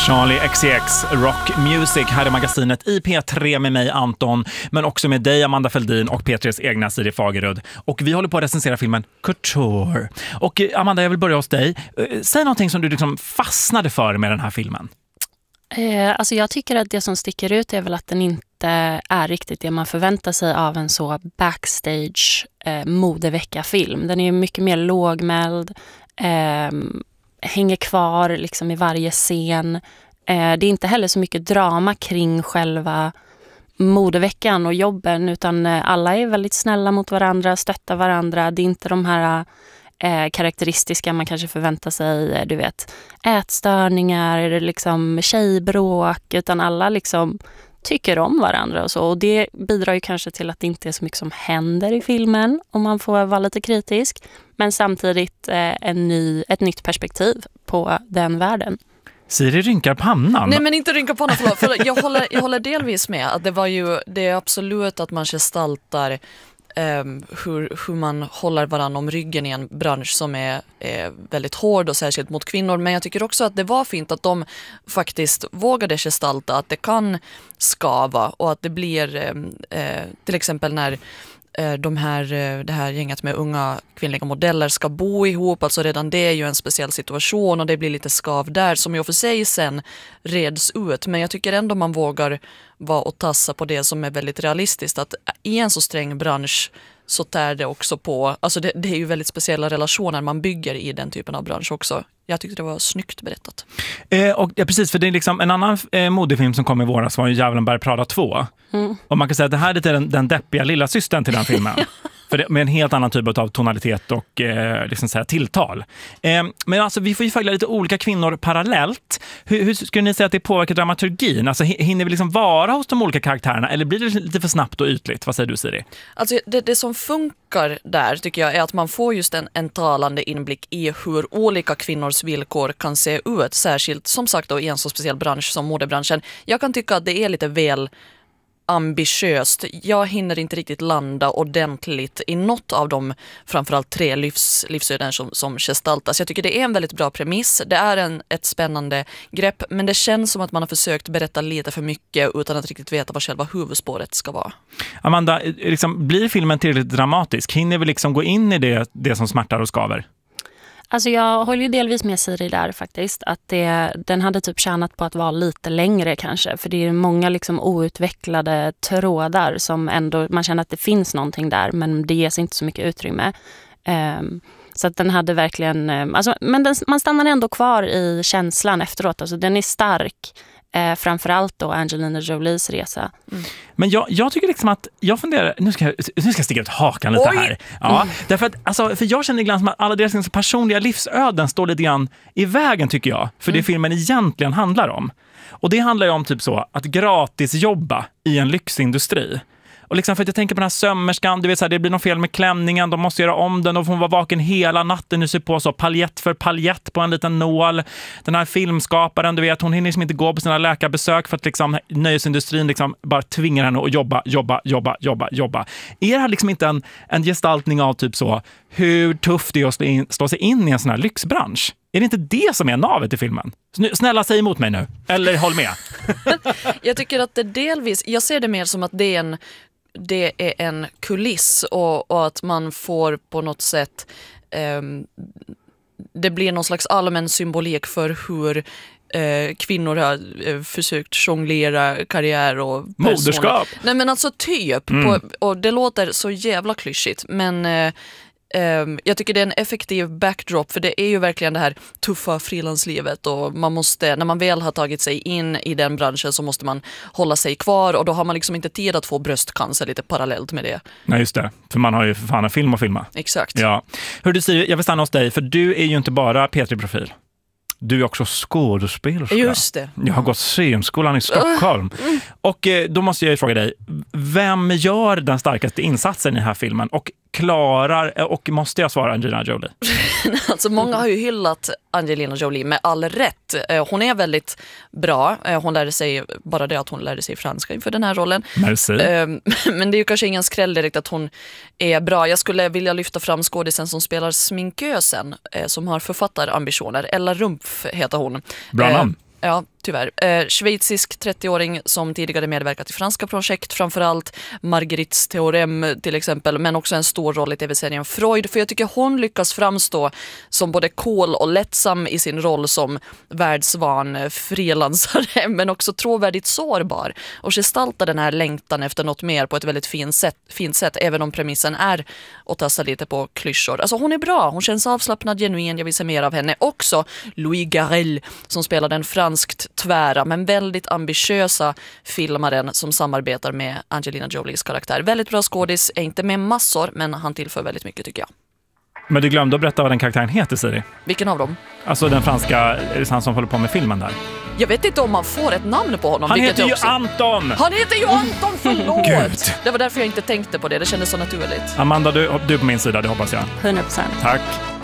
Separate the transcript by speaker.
Speaker 1: Charlie XCX Rock Music här i magasinet i P3 med mig Anton, men också med dig Amanda Feldin och P3s egna Siri Fagerud. Och vi håller på att recensera filmen Couture. Och Amanda, jag vill börja hos dig. Säg någonting som du liksom fastnade för med den här filmen.
Speaker 2: Alltså jag tycker att det som sticker ut är väl att den inte är riktigt det man förväntar sig av en så backstage modevecka-film. Den är mycket mer lågmäld, hänger kvar liksom i varje scen. Det är inte heller så mycket drama kring själva modeveckan och jobben, utan alla är väldigt snälla mot varandra, stöttar varandra. Det är inte de här karaktäristiska man kanske förväntar sig, du vet, ätstörningar, liksom tjejbråk, utan alla liksom tycker om varandra och så. Och det bidrar ju kanske till att det inte är så mycket som händer i filmen, om man får vara lite kritisk, men samtidigt ett nytt perspektiv på den världen.
Speaker 1: Siri rynkar pannan.
Speaker 3: Nej, men inte rynkar pannan, för jag håller delvis med att det är absolut att man gestaltar hur man håller varann om ryggen i en bransch som är väldigt hård och särskilt mot kvinnor. Men jag tycker också att det var fint att de faktiskt vågade gestalta att det kan skava och att det blir till exempel när det här gänget med unga kvinnliga modeller ska bo ihop, alltså redan det är ju en speciell situation och det blir lite skav där som ju för sig sen reds ut, men jag tycker ändå man vågar vara och tassa på det som är väldigt realistiskt, att i en så sträng bransch så tär det också på, alltså det är ju väldigt speciella relationer man bygger i den typen av bransch också. Jag tyckte det var snyggt berättat.
Speaker 1: Och ja, precis, för det är liksom en annan modefilm som kom i våras var ju Djävulen bär Prada 2. Och man kan säga att det här är lite den deppiga lilla systern till den filmen. För det, med en helt annan typ av tonalitet och liksom så här, tilltal. Men alltså vi får ju följa lite olika kvinnor parallellt. Hur skulle ni säga att det påverkar dramaturgin? Alltså hinner vi liksom vara hos de olika karaktärerna eller blir det lite för snabbt och ytligt? Vad säger du, Siri?
Speaker 3: Alltså det som funkar där tycker jag är att man får just en talande inblick i hur olika kvinnors villkor kan se ut. Särskilt som sagt då, i en så speciell bransch som modebranschen. Jag kan tycka att det är lite väl ambitiöst. Jag hinner inte riktigt landa ordentligt i något av de framförallt 3 livsöden som gestaltas. Jag tycker det är en väldigt bra premiss. Det är ett spännande grepp, men det känns som att man har försökt berätta lite för mycket utan att riktigt veta vad själva huvudspåret ska vara. Amanda,
Speaker 1: liksom, blir filmen tillräckligt dramatisk? Hinner vi liksom gå in i det som smärtar och skaver?
Speaker 2: Alltså jag håller ju delvis med Siri där faktiskt, att den hade typ tjänat på att vara lite längre kanske, för det är många liksom outvecklade trådar som ändå, man känner att det finns någonting där, men det ges inte så mycket utrymme. Så att den hade verkligen, alltså, men man stannar ändå kvar i känslan efteråt, alltså den är stark. Framförallt då Angelina Jolies resa.
Speaker 1: Men jag tycker liksom att jag funderar, nu ska jag sticka ut hakan lite här. Ja, därför att alltså, för jag känner ibland som att alla deras personliga livsöden står lite grann i vägen, tycker jag, för det filmen egentligen handlar om. Och det handlar ju om typ så att gratis jobba i en lyxindustri. Och liksom för att jag tänker på den här sömmerskan, du vet så här, det blir något fel med klänningen, de måste göra om den och får vara vaken hela natten, nu ser på så paljett för paljett på en liten nål. Den här filmskaparen, du vet, hon hinner liksom inte gå på sina läkarbesök för att liksom nöjesindustrin liksom bara tvingar henne att jobba. Är det här liksom inte en gestaltning av typ så hur tufft det är att slå sig in i en sån här lyxbransch? Är det inte det som är navet i filmen? Snälla, säg emot mig nu. Eller håll med.
Speaker 3: Jag tycker att det delvis, jag ser det mer som att det är en kuliss och att man får på något sätt det blir någon slags allmän symbolik för hur kvinnor har försökt jonglera karriär och
Speaker 1: moderskap.
Speaker 3: Nej, men alltså typ och det låter så jävla klyschigt, men jag tycker det är en effektiv backdrop, för det är ju verkligen det här tuffa frilanslivet och man måste, när man väl har tagit sig in i den branschen så måste man hålla sig kvar och då har man liksom inte tid att få bröstcancer lite parallellt med det.
Speaker 1: Nej, just det. För man har ju för fan en film att filma.
Speaker 3: Exakt.
Speaker 1: Ja. Hör du, Siri, jag vill stanna hos dig, för du är ju inte bara P3-profil. Du är också skådespelerska.
Speaker 3: Just det.
Speaker 1: Jag har gått scenskolan i Stockholm. Och då måste jag fråga dig, vem gör den starkaste insatsen i den här filmen? Och och måste jag svara Angelina Jolie?
Speaker 3: Alltså många har ju hyllat Angelina Jolie med all rätt. Hon är väldigt bra. Hon lärde sig, bara det att hon lärde sig franska inför den här rollen.
Speaker 1: Merci.
Speaker 3: Men det är ju kanske ingen skräll direkt att hon är bra. Jag skulle vilja lyfta fram skådisen som spelar sminkösen, som har författarambitioner. Ella Rumpf heter hon.
Speaker 1: Bra namn.
Speaker 3: Ja, tyvärr. Schweizisk 30-åring som tidigare medverkat i franska projekt, framförallt Marguerites teorem till exempel, men också en stor roll i tv-serien Freud, för jag tycker hon lyckas framstå som både cool och lättsam i sin roll som världsvan frilansare, men också trovärdigt sårbar och gestaltar den här längtan efter något mer på ett väldigt fint sätt, även om premissen är att tassa lite på klyschor. Alltså hon är bra, hon känns avslappnad, genuin, jag vill se mer av henne. Också Louis Garrel som spelar den franskt tvära men väldigt ambitiösa filmaren som samarbetar med Angelina Jolies karaktär. Väldigt bra skådis, är inte med massor, men han tillför väldigt mycket tycker jag.
Speaker 1: Men du glömde att berätta vad den karaktären heter, Siri.
Speaker 3: Vilken av dem?
Speaker 1: Alltså den franska, han som håller på med filmen där.
Speaker 3: Jag vet inte om man får ett namn på honom.
Speaker 1: Han heter ju Anton!
Speaker 3: Han heter ju Anton, förlåt!
Speaker 1: Gud.
Speaker 3: Det var därför jag inte tänkte på det, det kändes så naturligt.
Speaker 1: Amanda, du är på min sida, det hoppas jag.
Speaker 2: 100%.
Speaker 1: Tack.